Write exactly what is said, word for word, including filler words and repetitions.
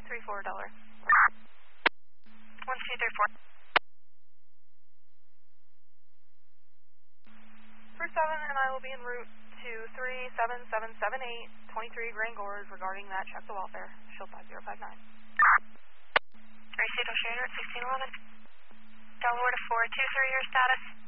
three four Delaware. one two three four. First seven, and I will be en route to three seven seven seven eight, twenty-three Grand Gorge regarding that check the welfare. Shield five zero five nine. Receipt Oceana sixteen eleven. Delaware to four two three, your status.